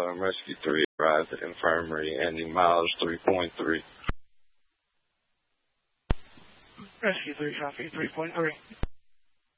Rescue 3 arrived at the infirmary, ending miles 3.3. Rescue 3, copy 3.3.